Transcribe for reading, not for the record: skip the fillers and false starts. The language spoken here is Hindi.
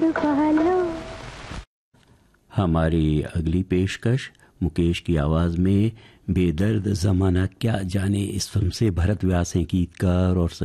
कहलो। हमारी अगली पेशकश मुकेश की आवाज में बेदर्द जमाना क्या जाने इस फिल्म से भरत व्यास हैं गीतकार और